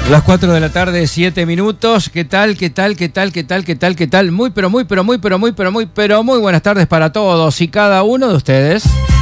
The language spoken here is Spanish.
Las 4 de la tarde, 7 minutos. ¿Qué tal? ¿Qué tal? ¿Qué tal? ¿Qué tal? ¿Qué tal? ¿Qué tal? Muy buenas tardes para todos y cada uno de ustedes.